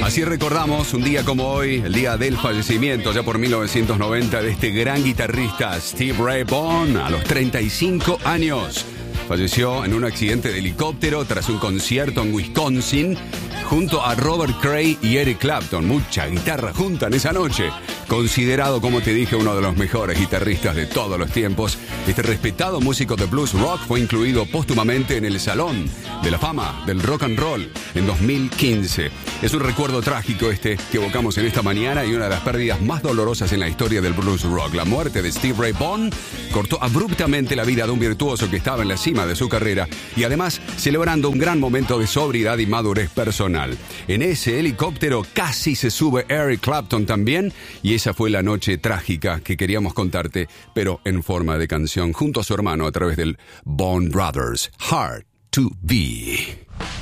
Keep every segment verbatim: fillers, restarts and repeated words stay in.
Así recordamos un día como hoy, el día del fallecimiento, ya por mil novecientos noventa, de este gran guitarrista Steve Ray Vaughan, a los treinta y cinco años. Falleció en un accidente de helicóptero tras un concierto en Wisconsin junto a Robert Cray y Eric Clapton. Mucha guitarra junta en esa noche. Considerado, como te dije, uno de los mejores guitarristas de todos los tiempos, este respetado músico de blues rock fue incluido póstumamente en el Salón de la Fama del Rock and Roll en dos mil quince. Es un recuerdo trágico este que evocamos en esta mañana y una de las pérdidas más dolorosas en la historia del blues rock. La muerte de Steve Ray Vaughan cortó abruptamente la vida de un virtuoso que estaba en la cima de su carrera y además celebrando un gran momento de sobriedad y madurez personal. En ese helicóptero casi se sube Eric Clapton también, y esa fue la noche trágica que queríamos contarte, pero en forma de canción junto a su hermano a través del Vaughan Brothers, Hard to Be.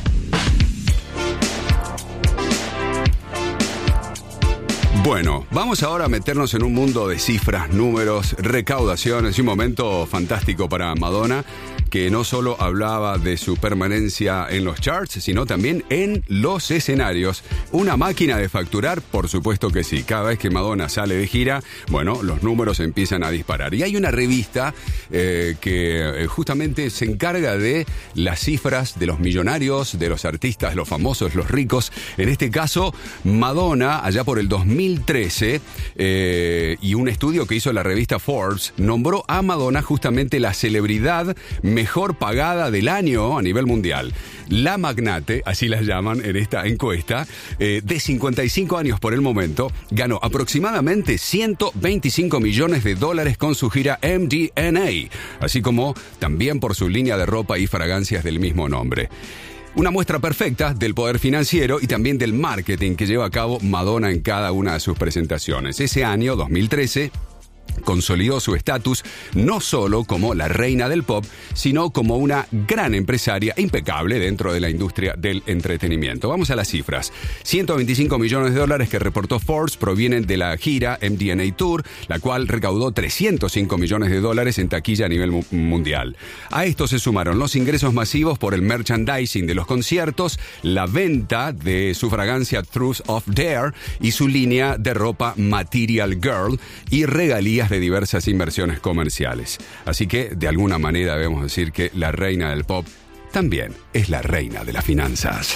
Bueno, vamos ahora a meternos en un mundo de cifras, números, recaudaciones y un momento fantástico para Madonna, que no solo hablaba de su permanencia en los charts, sino también en los escenarios. ¿Una máquina de facturar? Por supuesto que sí. Cada vez que Madonna sale de gira, bueno, los números empiezan a disparar. Y hay una revista eh, que justamente se encarga de las cifras de los millonarios, de los artistas, los famosos, los ricos. En este caso, Madonna, allá por el dos mil trece, eh, y un estudio que hizo la revista Forbes, nombró a Madonna justamente la celebridad mejor pagada del año a nivel mundial. La magnate, así la llaman en esta encuesta, eh, de cincuenta y cinco años por el momento, ganó aproximadamente ciento veinticinco millones de dólares con su gira M D N A, así como también por su línea de ropa y fragancias del mismo nombre. Una muestra perfecta del poder financiero y también del marketing que lleva a cabo Madonna en cada una de sus presentaciones. Ese año, dos mil trece, consolidó su estatus no solo como la reina del pop, sino como una gran empresaria impecable dentro de la industria del entretenimiento. Vamos a las cifras. ciento veinticinco millones de dólares que reportó Forbes provienen de la gira M D N A Tour, la cual recaudó trescientos cinco millones de dólares en taquilla a nivel mu- mundial. A esto se sumaron los ingresos masivos por el merchandising de los conciertos, la venta de su fragancia Truth of Dare y su línea de ropa Material Girl y regalías de diversas inversiones comerciales. Así que, de alguna manera, debemos decir que la reina del pop también es la reina de las finanzas.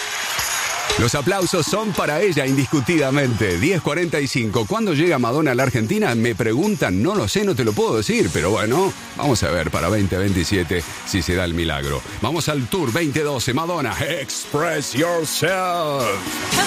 Los aplausos son para ella, indiscutidamente. diez cuarenta y cinco. ¿Cuándo llega Madonna a la Argentina? Me preguntan, no lo sé, no te lo puedo decir, pero bueno, vamos a ver para veinte veintisiete si se da el milagro. Vamos al Tour veinte doce. Madonna, Express Yourself.